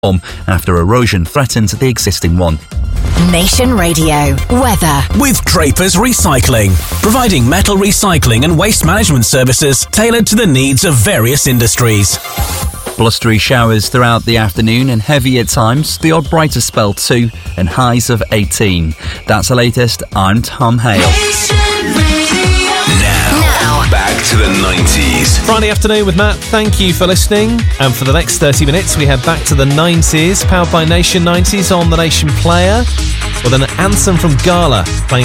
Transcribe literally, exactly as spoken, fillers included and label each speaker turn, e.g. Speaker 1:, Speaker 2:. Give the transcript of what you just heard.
Speaker 1: after erosion threatened the existing one.
Speaker 2: Nation Radio weather
Speaker 3: with Drapers Recycling, providing metal recycling and waste management services tailored to the needs of various industries.
Speaker 1: Blustery showers throughout the afternoon and heavy at times, the odd brighter spell too, and highs of eighteen. That's the latest. I'm Tom Hale.
Speaker 3: Now,
Speaker 2: now
Speaker 3: back to the nineties.
Speaker 4: Friday afternoon with Matt. Thank you for listening. And for the next thirty minutes, we head back to the nineties, powered by Nation nineties on the Nation Player, with an anthem from Gala playing